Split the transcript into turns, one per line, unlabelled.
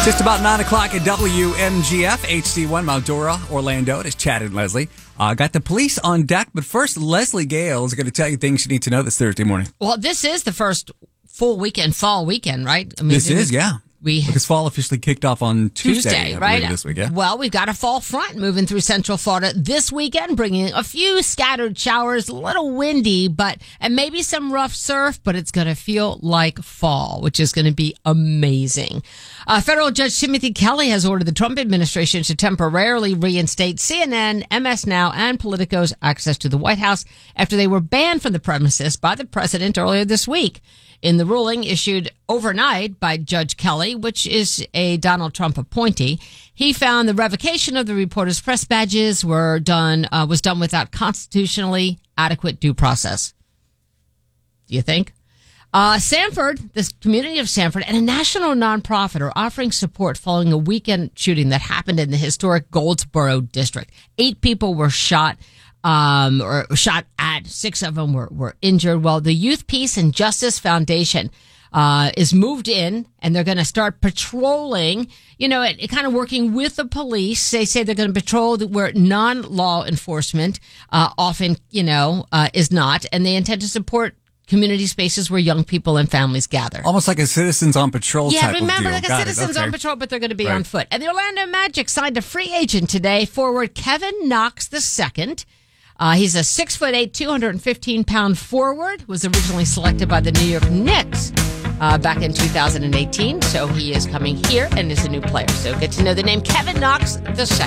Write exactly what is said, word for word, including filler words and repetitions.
Just about nine o'clock at W M G F, H D one, Mount Dora, Orlando. It is Chad and Leslie. Uh, got the police on deck, but first, Leslie Gale is going to tell you things you need to know this Thursday morning.
Well, this is the first full weekend, fall weekend, right? I mean,
this is, yeah.
We,
because fall officially kicked off on Tuesday,
Tuesday
I
right?
believe, this week, yeah?
Well, we've got a fall front moving through Central Florida this weekend, bringing a few scattered showers, a little windy, but and maybe some rough surf, but it's going to feel like fall, which is going to be amazing. Uh, Federal Judge Timothy Kelly has ordered the Trump administration to temporarily reinstate C N N, M S Now, and Politico's access to the White House after they were banned from the premises by the president earlier this week. In the ruling issued overnight by Judge Kelly, which is a Donald Trump appointee, he found the revocation of the reporters' press badges were done uh, was done without constitutionally adequate due process. Do you think? Uh, Sanford, this community of Sanford, and a national nonprofit are offering support following a weekend shooting that happened in the historic Goldsboro district. Eight people were shot. Um, or shot at. Six of them were, were injured. Well, the Youth Peace and Justice Foundation, uh, is moved in and they're going to start patrolling, you know, it, it kind of working with the police. They say they're going to patrol where non-law enforcement, uh, often, you know, uh, is not. And they intend to support community spaces where young people and families gather.
Almost like a Citizens on Patrol
yeah,
type of deal.
Yeah, remember, like a
Got
Citizens
okay.
on Patrol, but they're going to be
right.
on foot. And the Orlando Magic signed a free agent today, forward Kevin Knox the second. Uh, he's a six foot eight, two hundred fifteen pound forward, was originally selected by the New York Knicks uh, back in two thousand eighteen. So he is coming here and is a new player. So get to know the name Kevin Knox the second.